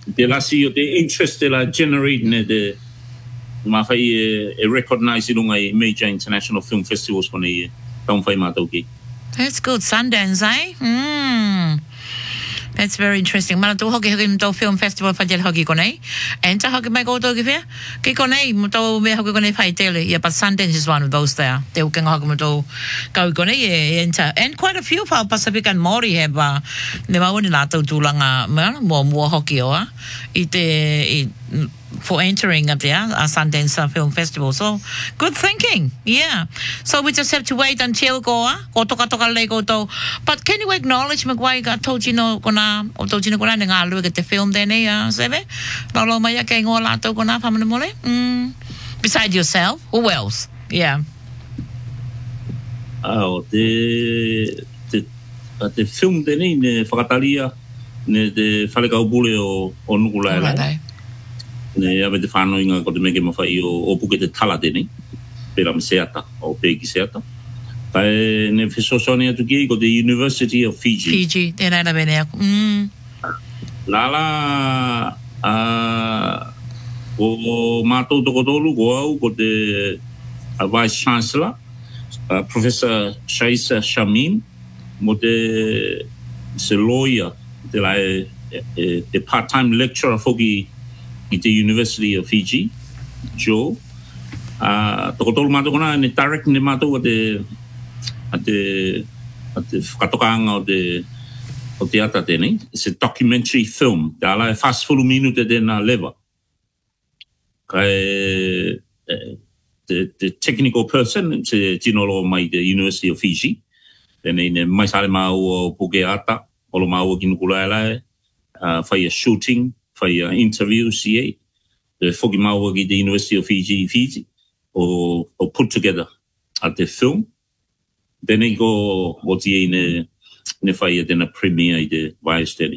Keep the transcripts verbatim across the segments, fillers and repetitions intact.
de la si de interest de la generate ne de ma fai e recognize lunga i major international film festivals con i taun fai matoki. That's good. Sundance, eh? Mm. That's very interesting. Mana tu hoki hoki mto film festival fajal hoki konei. Enta hoki mai go to gifia. Ki konei mto me hoki konei fai tele. Yeah, but Sundance is one of those there. Te hoki hoki mto kau konei e enta. And quite a few fa Pacific and Maori have uh, ne mau ni lato tulanga mana mo mo hoki oa. Ite for entering up there, a Sundance Film Festival. So, good thinking. Yeah. So, we just have to wait until goa. Ko toka toka le ko to. But can you acknowledge, Magwai, ka told you no kona, o told you no kona, nga alu get the film then, eh, sebe? Lolo maya kay ngo lato kona, pamana mole? Mm. Beside yourself, who else? Yeah. Ah, te, te, te film then, ne whakatalia, ne te whalekau bule o, o nukula e ne ave te whānoinga ko te meke mawhai o, o puke te tala tēnei, pera me seata, o pēki seata. Tae ne whesosone atu ki ko te University of Fiji. Fiji, tēnā na bene aku. Mm. Lala, uh, o mātou toko tolu, ko au, ko te uh, Vice Chancellor, uh, Professor Shaisa Shamim, mo te se lawyer, te lai, e, e part-time lecturer foki i te University of Fiji, Joe. Uh, toko tolu mātou kona, ne direct ne mātou a te, a te, a te whakatokaanga o te, o te ata tēnei. It's a documentary film. Te ala e fast fulu minute tēnā lewa. Kai, the, the technical person, te tinolo mai te University of Fiji. Tēnei ne mai sare mau o puke ata, olo mau o kinukula elai, uh, whai a shooting, whai a interview, C A. The whoki mau o ki the University of Fiji, Fiji, or, or put together at the film. Tēnei ko o ti e ne, ne whai a tēnā premiere i te Waiesteri.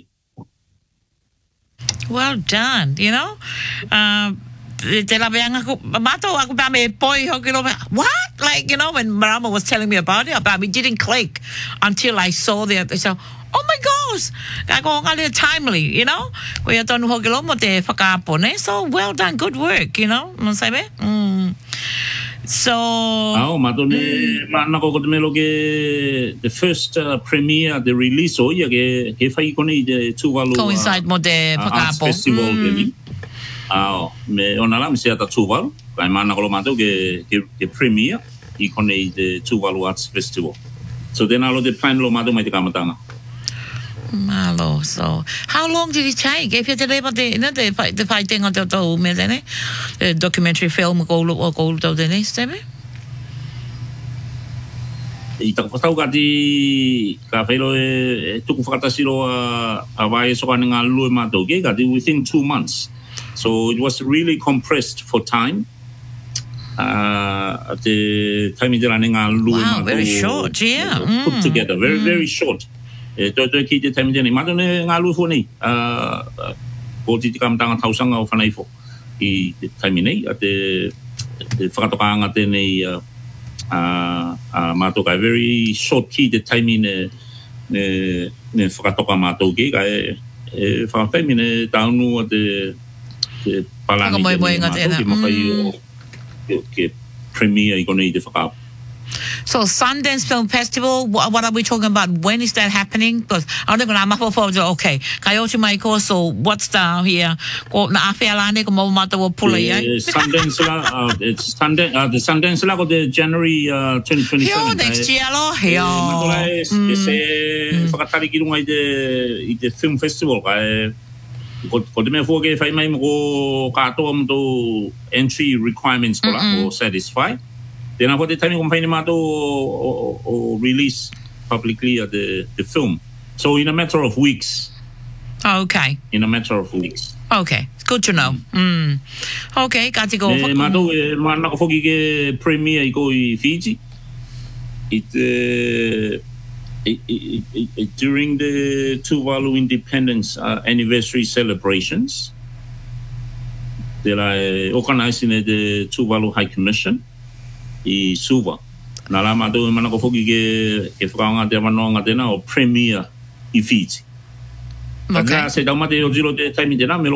Well done, you know. Uh, te la veanga ko mato aku pa me poi hoki lo what like you know when Marama was telling me about it about it didn't click until I saw the so oh my gosh ako ngali timely you know ko ya tonu hoki lo mo te whakapone so well done good work you know mo sabe mm. So oh mato ne mana ko te melo ke the first uh, premiere the release o ya ke ke fai kone de tuvalu coincide mo de whakapo festival mm. Ah, me ona la me se ata Tuvalu, kai mana ko mato ke ke, ke premiere I kone I te Tuvalu Arts Festival. So then alo te plan lo mato mai te kamatanga. Malo, so how long did it take? If you te lepa te na te te fighting on te to me tene, the documentary film ko lo ko lo tene stebe. I ta ko tau ka ti ka felo e tuku whakatasiro a a vai so ka nga lu mato ke ka ti within two months. So it was really compressed for time. Uh, the time in the running wow, very short, yeah. Mm. Put together, very, mm. very short. To to ki te time ni madone ngalu fo ni. Uh, ko ti kam tanga tausanga o fanai fo. I time ni ate te whakatokanga te nei uh uh mato ka very short ki the time ni ne ne whakatoka mato ki ka e whakatai ne taunu ate palani mo mo nga tena ke premiere I gonna need the So Sundance Film Festival, what, what are we talking about? When is that happening? Because I'm not going to okay. Kayo to my course. So what's the here? Ko na afialane ko mo mata wo pula ya. Sundance la, it's Sundance. Uh, the Sundance la ko the January uh, twenty twenty-seven. Yo next year lo. Yo. Ese fakatari ki lunga ide ide film festival ka. Ko ko te me fo ke fai mai mo ka to mo to entry requirements ko la ko satisfy. Then about the time you company mato or, or release publicly at the, the film. So in a matter of weeks. Oh, okay. In a matter of weeks. Okay. It's good to know. Mm. Okay, got to go. Eh, mato eh, mana ko fogi ke premiere I go I Fiji. It, uh, it, it, it, it during the Tuvalu Independence uh, anniversary celebrations. They are organizing the Tuvalu High Commission. I Suva. Na la mato mana ko fogi ke ke franga te manonga tena o premier I Fiji. Okay. Ka se da mate o zero te time de na